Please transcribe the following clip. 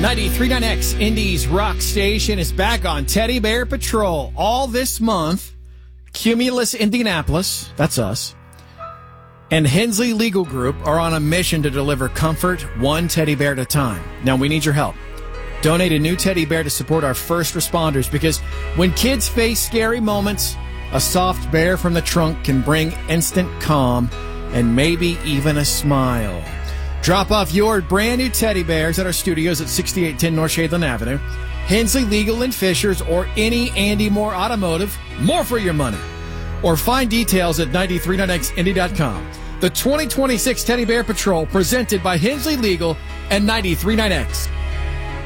93.9X Indy's Rock Station is back on Teddy Bear Patrol all this month. Cumulus Indianapolis, that's us, and Hensley Legal Group are on a mission to deliver comfort one teddy bear at a time. Now, we need your help. Donate a new teddy bear to support our first responders, because when kids face scary moments, a soft bear from the trunk can bring instant calm and maybe even a smile. Drop off your brand new teddy bears at our studios at 6810 North Shadeland Avenue, Hensley Legal and Fishers, or any Andy Moore Automotive. More for your money. Or find details at 939xindy.com. The 2026 Teddy Bear Patrol, presented by Hensley Legal and 93.9X.